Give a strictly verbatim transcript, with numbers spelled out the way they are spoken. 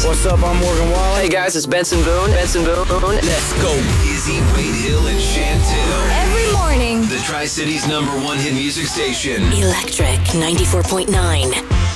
What's up? I'm Morgan Wallen. Hey guys, it's Benson Boone. Benson Boone. Let's go. Izzy, Wade Hill, and Chantel. Every morning. The Tri-Cities number one hit music station. Electric ninety-four point nine.